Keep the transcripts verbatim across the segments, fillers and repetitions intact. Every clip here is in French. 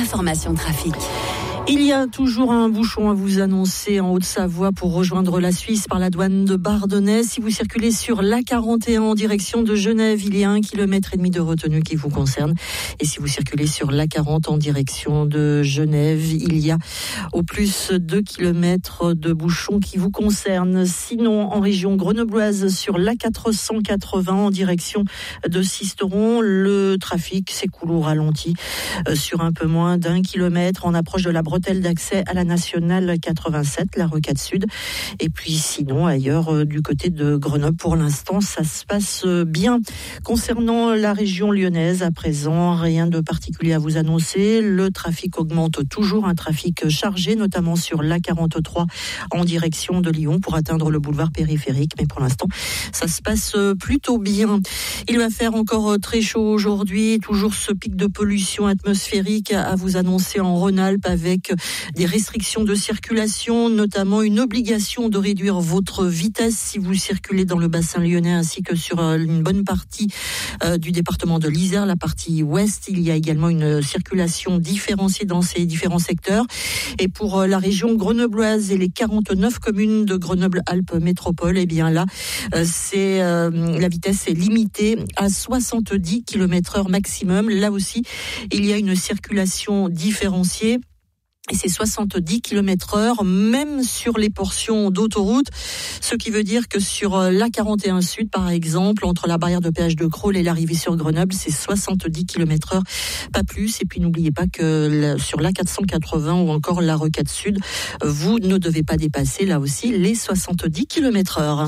l'information trafic. Il y a toujours un bouchon à vous annoncer en Haute-Savoie pour rejoindre la Suisse par la douane de Bardonnay. Si vous circulez sur l'A quarante et un en direction de Genève, il y a un kilomètre et demi de retenue qui vous concerne. Et si vous circulez sur l'A quarante en direction de Genève, il y a au plus deux kilomètres de bouchons qui vous concernent. Sinon, en région grenobloise, sur l'A quatre cent quatre-vingts en direction de Sisteron, le trafic s'écoule au ralenti sur un peu moins d'un kilomètre en approche de la bretelle d'accès à la nationale quatre-vingt-sept, la rocade sud. Et puis sinon, ailleurs, euh, du côté de Grenoble, pour l'instant, ça se passe bien. Concernant la région lyonnaise, à présent, rien de particulier à vous annoncer. Le trafic augmente toujours, un trafic chargé, notamment sur l'A quarante-trois en direction de Lyon pour atteindre le boulevard périphérique. Mais pour l'instant, ça se passe plutôt bien. Il va faire encore très chaud aujourd'hui. Toujours ce pic de pollution atmosphérique à vous annoncer en Rhône-Alpes avec des restrictions de circulation, notamment une obligation de réduire votre vitesse si vous circulez dans le bassin lyonnais ainsi que sur une bonne partie euh, du département de l'Isère, la partie ouest. Il y a également une circulation différenciée dans ces différents secteurs. Et pour euh, la région grenobloise et les quarante-neuf communes de Grenoble-Alpes Métropole, eh bien là, euh, c'est, euh, la vitesse est limitée à soixante-dix kilomètres heure maximum. Là aussi, il y a une circulation différenciée. Et c'est soixante-dix kilomètres heure, même sur les portions d'autoroute. Ce qui veut dire que sur l'A quarante et un Sud, par exemple, entre la barrière de péage de Crolles et l'arrivée sur Grenoble, c'est soixante-dix kilomètres heure, pas plus. Et puis n'oubliez pas que sur l'A quatre cent quatre-vingts ou encore la rocade Sud, vous ne devez pas dépasser là aussi les soixante-dix kilomètres heure.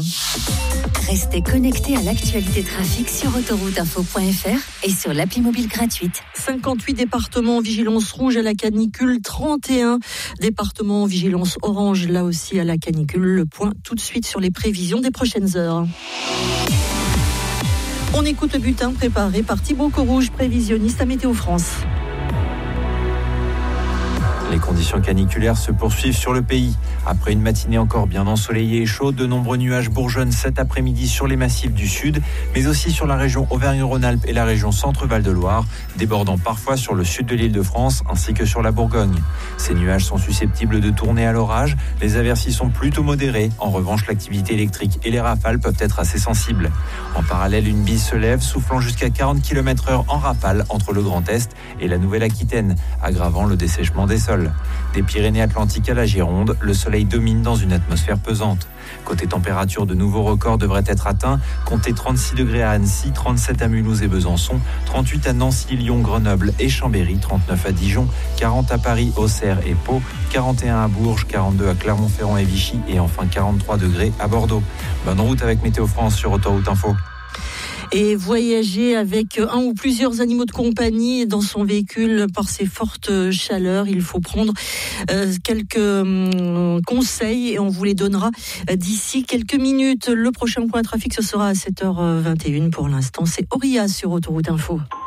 Restez connectés à l'actualité trafic sur autoroute info point f r et sur l'appli mobile gratuite. cinquante-huit départements en vigilance rouge à la canicule, trente et un départements en vigilance orange, là aussi à la canicule. Le point tout de suite sur les prévisions des prochaines heures. On écoute le bulletin préparé par Thibaut Corouge, prévisionniste à Météo France. Les conditions caniculaires se poursuivent sur le pays. Après une matinée encore bien ensoleillée et chaude, de nombreux nuages bourgeonnent cet après-midi sur les massifs du sud, mais aussi sur la région Auvergne-Rhône-Alpes et la région Centre-Val-de-Loire, débordant parfois sur le sud de l'Île-de-France ainsi que sur la Bourgogne. Ces nuages sont susceptibles de tourner à l'orage. Les aversis sont plutôt modérées. En revanche, l'activité électrique et les rafales peuvent être assez sensibles. En parallèle, une bise se lève, soufflant jusqu'à quarante kilomètres heure en rafale entre le Grand Est et la Nouvelle-Aquitaine, aggravant le dessèchement des sols. Des Pyrénées-Atlantiques à la Gironde, le soleil domine dans une atmosphère pesante. Côté température, de nouveaux records devraient être atteints. Comptez trente-six degrés à Annecy, trente-sept à Mulhouse et Besançon, trente-huit à Nancy, Lyon, Grenoble et Chambéry, trente-neuf à Dijon, quarante à Paris, Auxerre et Pau, quarante et un à Bourges, quarante-deux à Clermont-Ferrand et Vichy et enfin quarante-trois degrés à Bordeaux. Bonne route avec Météo France sur Autoroute Info. Et voyager avec un ou plusieurs animaux de compagnie dans son véhicule par ces fortes chaleurs, il faut prendre euh, quelques euh, conseils et on vous les donnera d'ici quelques minutes. Le prochain point trafic, ce sera à sept heures vingt et une. Pour l'instant, c'est Auria sur Autoroute Info.